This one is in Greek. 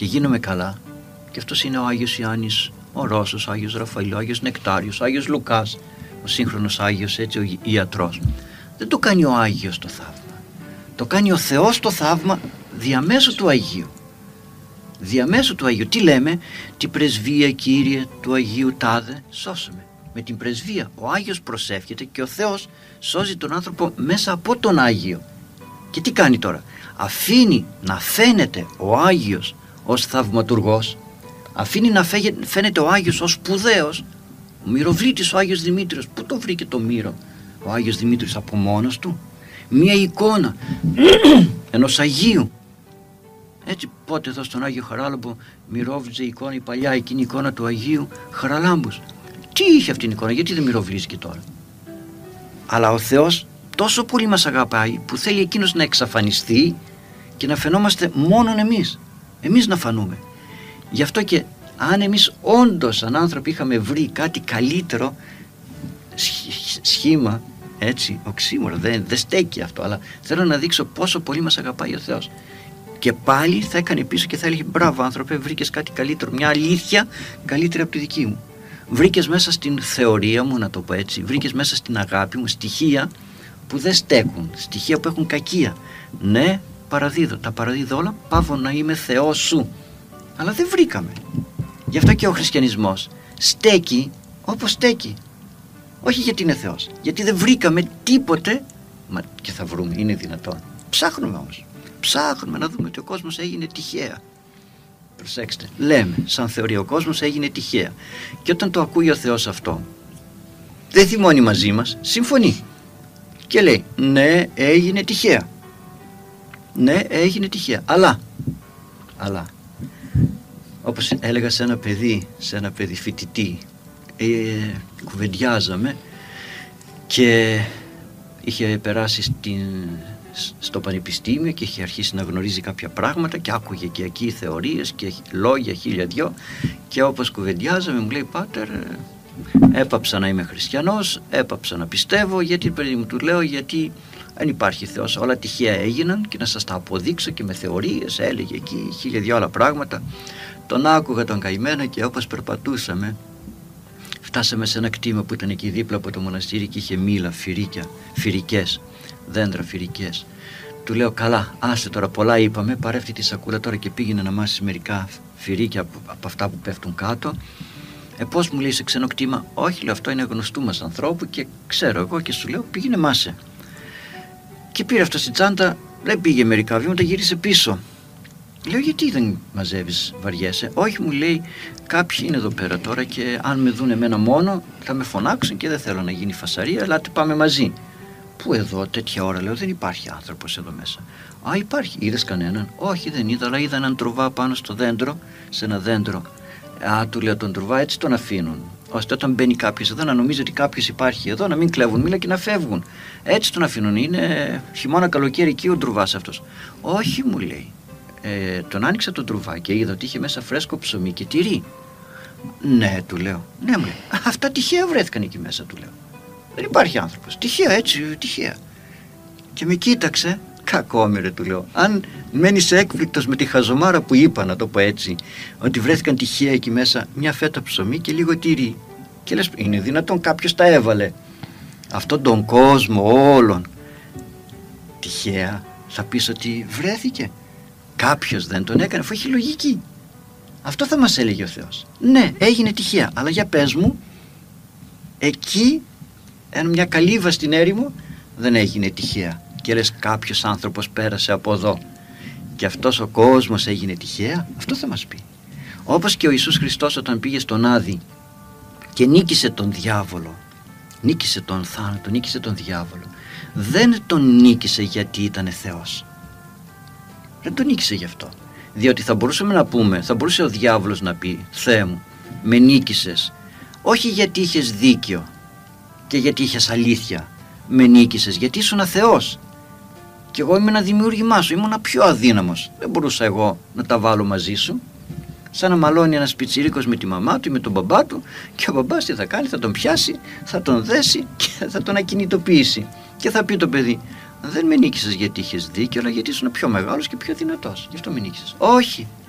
και γίνομαι καλά, και αυτός είναι ο Άγιος Ιάννης ο Ρώσος, ο Άγιος Ραφαήλ, ο Άγιος Νεκτάριος, ο Άγιος Λουκάς, ο σύγχρονος Άγιος, έτσι, ο ιατρός. Δεν το κάνει ο Άγιος το θαύμα, το κάνει ο Θεός το θαύμα διαμέσου του Αγίου. Διαμέσου του Αγίου. Τι λέμε? Την πρεσβεία, Κύριε, του Αγίου Τάδε σώσαμε. Με την πρεσβεία ο Άγιος προσεύχεται και ο Θεός σώζει τον άνθρωπο μέσα από τον Άγιο. Και τι κάνει τώρα? Αφήνει να φαίνεται ο Άγιος ως θαυματουργός, αφήνει να φαίνεται ο Άγιος ως σπουδαίος. Ο μυροβλήτης ο Άγιος Δημήτριος, πού το βρήκε το μύρο ο Άγιος Δημήτριος? Από μόνος του. Μία εικόνα ενός Αγίου. Έτσι πότε εδώ στον Άγιο Χαράλαμπο μυρώβλησε η εικόνα, η παλιά εκείνη εικόνα του Αγίου Χαραλάμπους. Τι είχε αυτή την εικόνα, γιατί δεν μυροβλήθηκε τώρα? Αλλά ο Θεός τόσο πολύ μας αγαπάει που θέλει εκείνος να εξαφανιστεί και να φαινόμαστε μόνον εμείς να φανούμε. Γι' αυτό και αν εμείς όντως σαν άνθρωποι είχαμε βρει κάτι καλύτερο σχήμα, έτσι, οξύμορο, δεν στέκει αυτό, αλλά θέλω να δείξω πόσο πολύ μας αγαπάει ο Θεός. Και πάλι θα έκανε πίσω και θα έλεγε μπράβο άνθρωπε, βρήκες κάτι καλύτερο, μια αλήθεια καλύτερη από τη δική μου. Βρήκες μέσα στην θεωρία μου, να το πω έτσι, βρήκες μέσα στην αγάπη μου στοιχεία που δεν στέκουν, στοιχεία που έχουν κακία. Ναι, παραδίδω, τα παραδίδω όλα, παύω να είμαι Θεός σου. Αλλά δεν βρήκαμε. Γι' αυτό και ο χριστιανισμός στέκει όπως στέκει. Όχι γιατί είναι Θεός, γιατί δεν βρήκαμε τίποτε. Μα και θα βρούμε, είναι δυνατόν? Ψάχνουμε όμως. Ψάχνουμε να δούμε ότι ο κόσμος έγινε τυχαία. Προσέξτε, λέμε σαν θεωρία ο κόσμος έγινε τυχαία. Και όταν το ακούει ο Θεός αυτό, δεν θυμώνει μαζί μας, συμφωνεί. Και λέει ναι, έγινε τυχαία. Ναι, έγινε τυχαία. Αλλά όπως έλεγα σε ένα παιδί φοιτητή, κουβεντιάζαμε και είχε περάσει στο πανεπιστήμιο και είχε αρχίσει να γνωρίζει κάποια πράγματα και άκουγε και εκεί θεωρίες και λόγια 1002, και όπως κουβεντιάζαμε μου λέει πάτερ, έπαψα να είμαι χριστιανός, έπαψα να πιστεύω, γιατί παιδί μου, του λέω, γιατί δεν υπάρχει Θεός, όλα τυχαία έγιναν και να σας τα αποδείξω και με θεωρίες, έλεγε εκεί 1002 άλλα πράγματα. Τον άκουγα τον καημένο και όπως περπατούσαμε φτάσαμε σε ένα κτήμα που ήταν εκεί δίπλα από το μοναστήρι και είχε μήλα, φυρικές, δέντρα φυρικές. Του λέω καλά, άσε τώρα, πολλά είπαμε, πάρε αυτή τη σακούλα τώρα και πήγαινε να μάσεις μερικά φυρίκια από αυτά που πέφτουν κάτω. Πώς μου λέει σε ξένο κτήμα? Όχι, λέω, αυτό είναι γνωστού μας ανθρώπου και ξέρω εγώ, και σου λέω πήγαινε μάσε. Και πήρε αυτό στη τσάντα, δεν πήγε μερικά βήματα, γύρισε πίσω. Λέω γιατί δεν μαζεύεις, βαριέσαι? Όχι, μου λέει, κάποιοι είναι εδώ πέρα τώρα και αν με δουν εμένα μόνο θα με φωνάξουν και δεν θέλω να γίνει φασαρία, ελάτε πάμε μαζί. Πού εδώ τέτοια ώρα? Λέω δεν υπάρχει άνθρωπος εδώ μέσα. Α, υπάρχει. Είδες κανέναν? Όχι, δεν είδα, αλλά είδα έναν τρουβά πάνω στο δέντρο, σε ένα δέντρο. Α, του λέω, τον τρουβά έτσι τον αφήνουν, ώστε όταν μπαίνει κάποιος εδώ να νομίζει ότι κάποιος υπάρχει εδώ, να μην κλέβουν μήλα και να φεύγουν. Έτσι τον αφήνουν. Είναι χειμώνα καλοκαίρι εκεί ο τρουβάς αυτός. Όχι, μου λέει. Τον άνοιξα τον τρουβά και είδα ότι είχε μέσα φρέσκο ψωμί και τυρί. Ναι, του λέω. Ναι, μου λέει. Αυτά τυχαία βρέθηκαν εκεί μέσα, του λέω. Δεν υπάρχει άνθρωπος. Τυχαία, έτσι, τυχαία. Και με κοίταξε. Κακόμοιρε, του λέω. Αν μένεις έκπληκτος με τη χαζομάρα που είπα, να το πω έτσι, ότι βρέθηκαν τυχαία εκεί μέσα μια φέτα ψωμί και λίγο τυρί. Και λες, είναι δυνατόν κάποιος τα έβαλε? Αυτόν τον κόσμο όλων τυχαία θα πεις ότι βρέθηκε? Κάποιος δεν τον έκανε, αφού έχει λογική. Αυτό θα μας έλεγε ο Θεός. Ναι, έγινε τυχαία, αλλά για πες μου, εκεί μια καλύβα στην έρημο δεν έγινε τυχαία. Και λες κάποιος άνθρωπος πέρασε από εδώ και αυτός ο κόσμος έγινε τυχαία? Αυτό θα μας πει. Όπως και ο Ιησούς Χριστός όταν πήγε στον Άδη και νίκησε τον διάβολο, νίκησε τον θάνατο, νίκησε τον διάβολο, δεν τον νίκησε γιατί ήταν Θεός. Δεν τον νίκησε γι' αυτό. Διότι θα μπορούσαμε να πούμε, θα μπορούσε ο διάβολος να πει, Θεέ μου, με νίκησες όχι γιατί είχες δίκιο και γιατί είχες αλήθεια, με νίκησες γιατί ήσουν Θεός και εγώ ήμουν ένα δημιούργημά σου, ήμουν πιο αδύναμος, δεν μπορούσα εγώ να τα βάλω μαζί σου. Σαν να μαλώνει ένας πιτσιρίκος με τη μαμά του ή με τον μπαμπά του και ο μπαμπάς τι θα κάνει? Θα τον πιάσει, θα τον δέσει και θα τον ακινητοποιήσει και θα πει το παιδί, δεν με νίκησες γιατί είχες δίκιο, αλλά γιατί ήσουν πιο μεγάλος και πιο δυνατός, γι' αυτό με νίκησες. Όχι,